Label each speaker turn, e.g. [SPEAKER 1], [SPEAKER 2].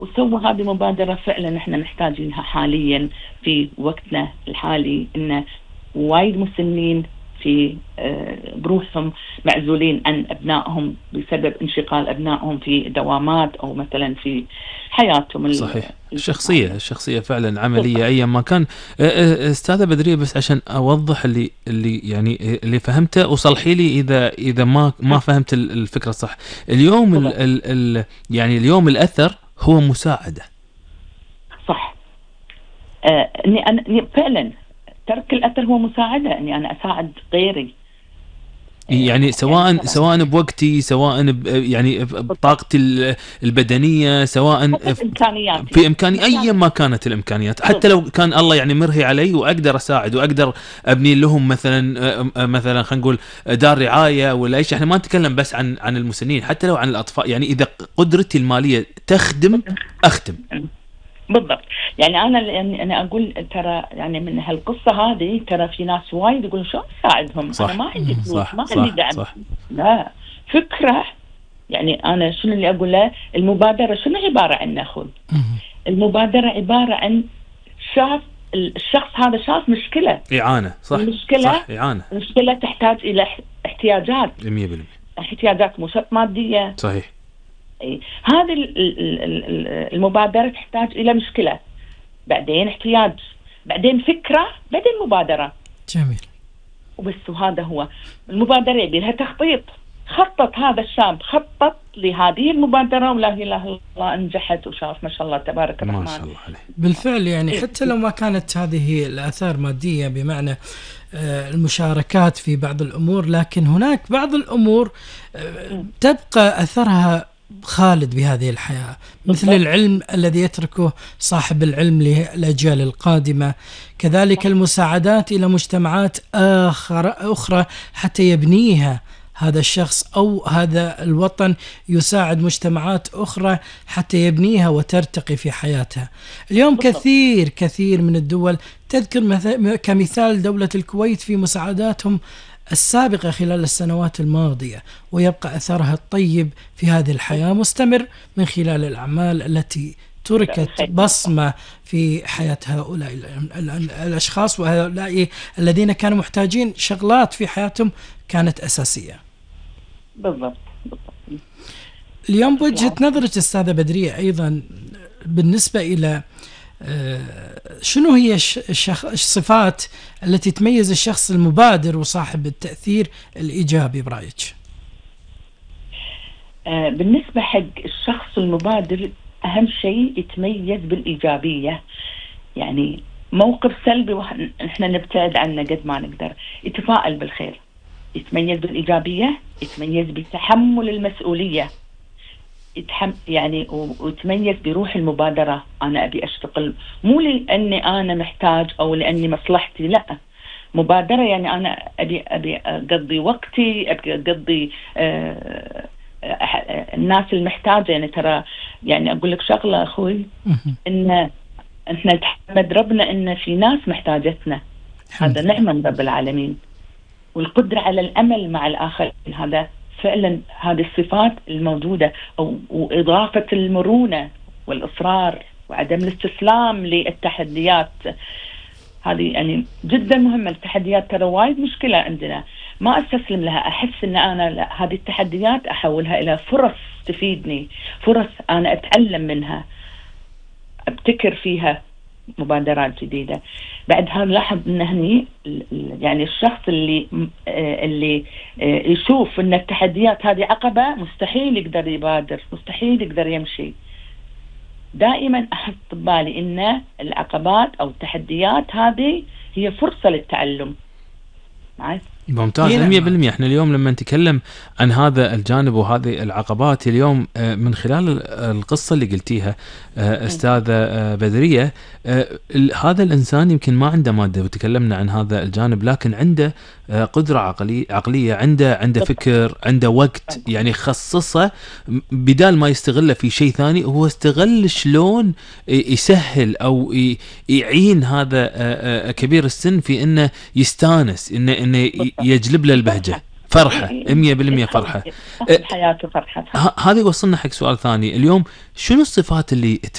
[SPEAKER 1] وسوى هذه مبادرة فعلا احنا محتاجينها حاليا في وقتنا الحالي، ان وايد مسنين في بروحهم معزولين عن أبنائهم بسبب انشغال أبنائهم في دوامات أو مثلا في حياتهم
[SPEAKER 2] صحيح الشخصية فعلا عملية أيا ما كان. أستاذة بدرية، بس عشان أوضح اللي يعني اللي فهمته، وصلحي لي إذا ما فهمت الفكرة صح. اليوم يعني اليوم الأثر هو مساعدة.
[SPEAKER 1] صح. إني أنا فعلا ترك الأثر هو مساعدة، إني أنا أساعد غيري،
[SPEAKER 2] يعني سواء بوقتي، سواء يعني بطاقتي البدنية، سواء في إمكاني أي ما كانت الإمكانيات، حتى لو كان الله يعني مرهي علي وأقدر أساعد وأقدر أبني لهم مثلا خلينا نقول دار رعاية ولا أي شيء. إحنا ما نتكلم بس عن المسنين، حتى لو عن الأطفال، يعني إذا قدرتي المالية تخدم أخدم.
[SPEAKER 1] بالضبط. يعني أنا أقول ترى يعني من هالقصة هذه ترى في ناس وايد يقولون شو أساعدهم، أنا ما عندي فلوس، ما عندي دعم. لا، فكرة. يعني أنا شنو اللي أقوله؟ المبادرة شنو عبارة عن أخوي؟ المبادرة عبارة عن الشخص هذا شاف مشكلة،
[SPEAKER 2] إعانة. صح إعانة.
[SPEAKER 1] مشكلة تحتاج إلى احتياجات
[SPEAKER 2] 100%،
[SPEAKER 1] احتياجات مو شرط مادية.
[SPEAKER 2] صحيح.
[SPEAKER 1] هذه المبادرة تحتاج إلى مشكلة، بعدين احتياج، بعدين فكرة، بعدين مبادرة.
[SPEAKER 3] جميل.
[SPEAKER 1] وبس. وهذا هو المبادرة، يبي لها تخطيط. خطط هذا الشاب، خطط لهذه المبادرة، ولا إله إلا الله انجحت وشاف ما شاء الله تبارك الرحمن.
[SPEAKER 2] ما شاء الله عليه.
[SPEAKER 3] بالفعل يعني حتى لو ما كانت هذه الآثار مادية بمعنى المشاركات في بعض الأمور، لكن هناك بعض الأمور تبقى أثرها خالد بهذه الحياة، مثل العلم الذي يتركه صاحب العلم للأجيال القادمة، كذلك المساعدات إلى مجتمعات أخرى حتى يبنيها هذا الشخص، أو هذا الوطن يساعد مجتمعات أخرى حتى يبنيها وترتقي في حياتها. اليوم كثير من الدول تذكر كمثال دولة الكويت في مساعداتهم السابقة خلال السنوات الماضية، ويبقى أثرها الطيب في هذه الحياة مستمر من خلال الأعمال التي تركت بصمة في حياة هؤلاء الأشخاص، وهؤلاء الذين كانوا محتاجين شغلات في حياتهم كانت أساسية.
[SPEAKER 1] بالضبط.
[SPEAKER 3] اليوم بوجهة نظرك أستاذة بدرية أيضا بالنسبة إلى شنو هي الصفات التي تميز الشخص المبادر وصاحب التأثير الإيجابي برأيك؟
[SPEAKER 1] بالنسبة حق الشخص المبادر أهم شيء يتميز بالإيجابية، يعني موقف سلبي وإحنا نبتعد عنه قد ما نقدر، يتفائل بالخير، يتميز بالإيجابية، يتميز بتحمل المسؤولية، يعني ويتميز بروح المبادرة. أنا أبي أشتغل مو لأني أنا محتاج أو لأني مصلحتي، لا، مبادرة يعني أنا أبي أقضي وقتي، أبي أقضي الناس المحتاجة. يعني ترى يعني أقول لك شغلة أخوي، إن إحنا نحمد ربنا إن في ناس محتاجتنا، هذا نعمة من رب العالمين. والقدرة على الأمل مع الآخر، هذا فعلا هذه الصفات الموجودة، وإضافة المرونة والإصرار وعدم الاستسلام للتحديات، هذه يعني جدا مهمة. التحديات ترى وايد مشكلة عندنا، ما أستسلم لها، أحس أن أنا هذه التحديات أحولها إلى فرص تفيدني، فرص أنا أتعلم منها، أبتكر فيها مبادرات جديدة. بعد هذا لاحظ أن هني يعني الشخص اللي يشوف أن التحديات هذه عقبة، مستحيل يقدر يبادر، مستحيل يقدر يمشي. دائما أحس ببالي أن العقبات أو التحديات هذه هي فرصة للتعلم.
[SPEAKER 2] ممتاز. 100%. احنا اليوم لما نتكلم عن هذا الجانب وهذه العقبات اليوم من خلال القصة اللي قلتيها أستاذة بدرية، هذا الإنسان يمكن ما عنده مادة، وتكلمنا عن هذا الجانب، لكن عنده قدرة عقلية، عنده فكر، عنده وقت، يعني خصصه بدال ما يستغله في شيء ثاني، هو استغل شلون يسهل أو يعين هذا كبير السن في إنه يستانس، إنه يجلب له البهجة، فرحة 100% فرحة.
[SPEAKER 1] حياته فرحة.
[SPEAKER 2] هذا يوصلنا حق سؤال ثاني اليوم، شنو الصفات اللي